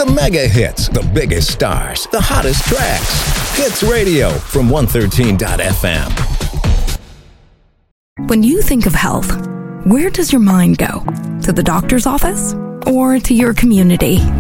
The mega hits, the biggest stars, the hottest tracks. Hits Radio from 113.fm. When you think of health, where does your mind go? To the doctor's office? Or to your community,